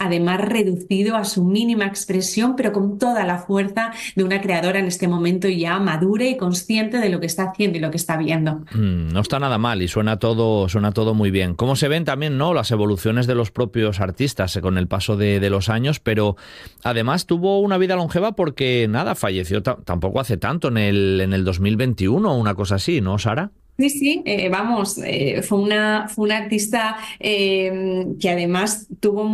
además reducido a su mínima expresión, pero con toda la fuerza de una creadora en este momento ya madura y consciente de lo que está haciendo y lo que está viendo. No está nada mal y suena todo muy bien. Cómo se ven también, ¿no?, las evoluciones de los propios artistas con el paso de los años, pero además tuvo una vida longeva porque, nada, falleció tampoco hace tanto, en el 2021 o una cosa así, ¿no, Sara? Sí, sí, vamos, fue una artista que además tuvo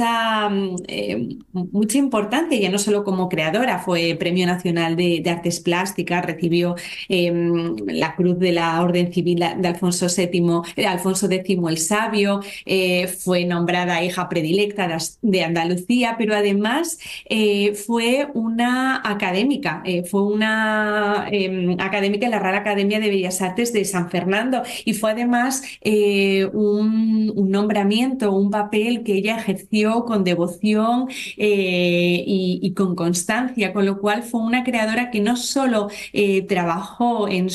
mucha importancia, ya no solo como creadora, fue Premio Nacional de Artes Plásticas, recibió la Cruz de la Orden Civil de Alfonso X el Sabio, fue nombrada hija predilecta de Andalucía, pero además fue una académica, fue una académica en la Real Academia de Bellas Artes de San Fernando, y fue además un nombramiento, un papel que ella ejerció con devoción y con constancia, con lo cual fue una creadora que no solo trabajó en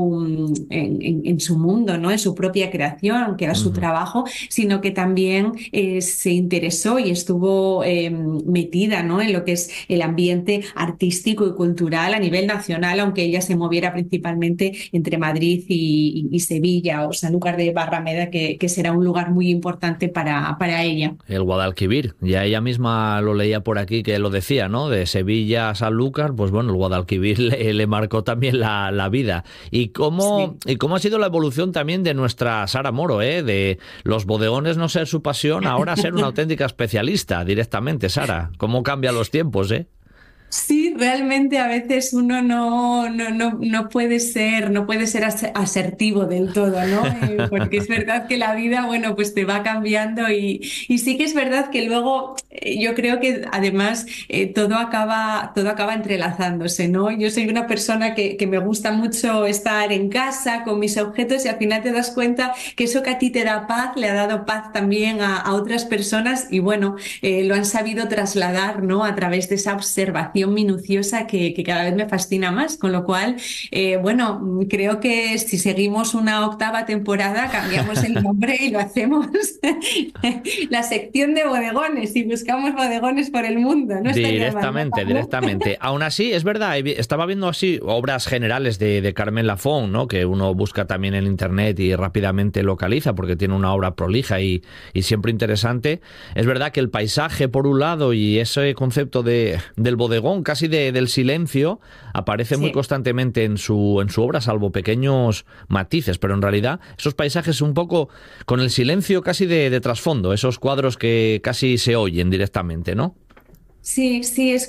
su mundo, ¿no?, en su propia creación, que era su Ujú. trabajo, sino que también se interesó y estuvo metida, ¿no?, en lo que es el ambiente artístico y cultural a nivel nacional, aunque ella se moviera principalmente entre Madrid y Sevilla o Sanlúcar de Barrameda, que será un lugar muy importante para ella. El Guadalquivir, ya ella misma lo leía por aquí que lo decía, ¿no? De Sevilla a Sanlúcar, pues bueno, el Guadalquivir le marcó también la vida. Sí. ¿Y cómo ha sido la evolución también de nuestra Sara Moro, eh? De los bodegones no ser su pasión, ahora ser una auténtica especialista directamente, Sara. ¿Cómo cambian los tiempos, eh? Sí, realmente a veces uno no puede ser asertivo del todo, ¿no? Porque es verdad que la vida, bueno, pues te va cambiando y sí que es verdad que luego yo creo que además todo acaba entrelazándose, ¿no? Yo soy una persona que me gusta mucho estar en casa con mis objetos y al final te das cuenta que eso que a ti te da paz le ha dado paz también a otras personas y bueno, lo han sabido trasladar, ¿no?, a través de esa observación minuciosa que cada vez me fascina más, con lo cual, bueno, creo que si seguimos una octava temporada cambiamos el nombre y lo hacemos la sección de bodegones y buscamos bodegones por el mundo, no estaría mal, ¿no, Directamente, Pablo? directamente. Aún así, es verdad, estaba viendo así obras generales de Carmen Lafón, ¿no?, que uno busca también en internet y rápidamente localiza porque tiene una obra prolija y siempre interesante. Es verdad que el paisaje, por un lado, y ese concepto del bodegón, casi del silencio, aparece muy Sí. constantemente en su obra, salvo pequeños matices, pero en realidad esos paisajes un poco con el silencio casi de trasfondo, esos cuadros que casi se oyen directamente, ¿no? Sí, sí, es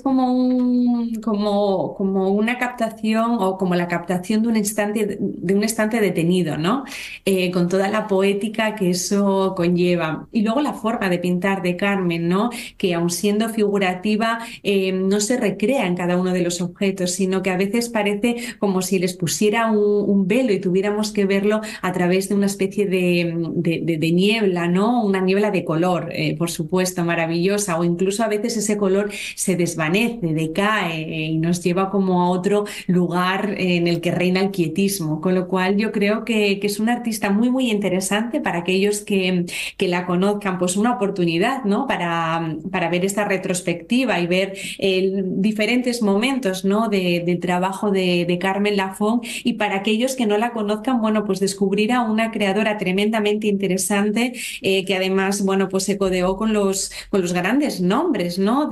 como una captación o como la captación de un instante detenido, ¿no? Con toda la poética que eso conlleva. Y luego la forma de pintar de Carmen, ¿no? Que aun siendo figurativa, no se recrea en cada uno de los objetos, sino que a veces parece como si les pusiera un velo y tuviéramos que verlo a través de una especie de niebla, ¿no? Una niebla de color, por supuesto, maravillosa, o incluso a veces ese color se desvanece, decae y nos lleva como a otro lugar en el que reina el quietismo, con lo cual yo creo que es una artista muy, muy interesante para aquellos que la conozcan, pues una oportunidad, ¿no?, para ver esta retrospectiva y ver diferentes momentos, ¿no?, del trabajo de Carmen Lafón, y para aquellos que no la conozcan, bueno, pues descubrir a una creadora tremendamente interesante que además, bueno, pues se codeó con los grandes nombres, ¿no?,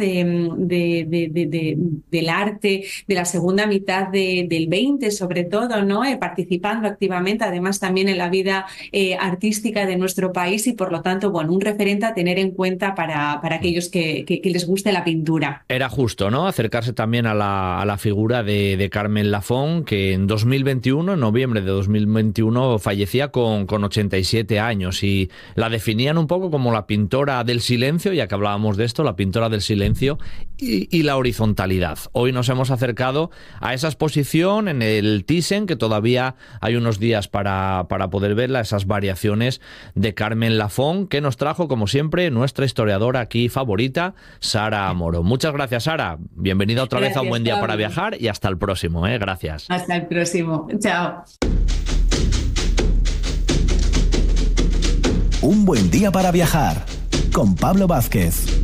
del arte de la segunda mitad del 20, sobre todo, ¿no?, participando activamente, además también en la vida artística de nuestro país y por lo tanto, bueno, un referente a tener en cuenta para aquellos que les guste la pintura. Era justo, ¿no?, acercarse también a la figura de Carmen Lafón, que en 2021, en noviembre de 2021, fallecía con 87 años y la definían un poco como la pintora del silencio, ya que hablábamos de esto, la pintora del silencio y la horizontalidad. Hoy nos hemos acercado a esa exposición en el Thyssen, que todavía hay unos días para poder verla, esas variaciones de Carmen Lafón, que nos trajo, como siempre, nuestra historiadora aquí favorita, Sara Moro. Muchas gracias, Sara. Bienvenida otra vez a Un Gracias, Buen Día para Pablo. Viajar y hasta el próximo, ¿eh? Gracias. Hasta el próximo. Chao. Un buen día para viajar con Pablo Vázquez.